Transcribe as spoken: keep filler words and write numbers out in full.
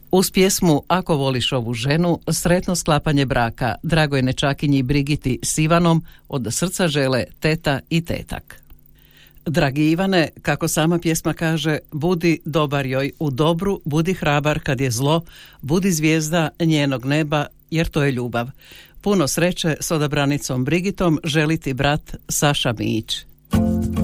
Uz pjesmu Ako voliš ovu ženu, sretno sklapanje braka Dragojne Čakinji i Brigiti s Ivanom od srca žele teta i tetak. Dragi Ivane, kako sama pjesma kaže, budi dobar joj u dobru, budi hrabar kad je zlo, budi zvijezda njenog neba, jer to je ljubav. Puno sreće s odabranicom Brigitom želi ti brat Saša Mić.